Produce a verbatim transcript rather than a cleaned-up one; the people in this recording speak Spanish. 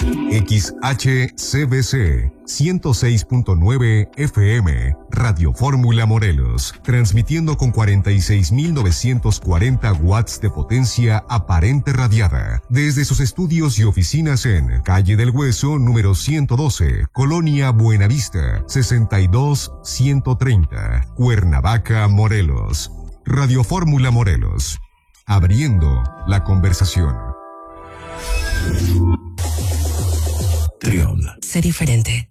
X H C B C ciento seis punto nueve F M, Radio Fórmula Morelos, transmitiendo con cuarenta y seis mil novecientos cuarenta watts de potencia aparente radiada, desde sus estudios y oficinas en Calle del Hueso, número ciento doce, Colonia Buenavista, sesenta y dos ciento treinta, Cuernavaca, Morelos. Radio Fórmula Morelos, abriendo la conversación. Triol. Sé diferente.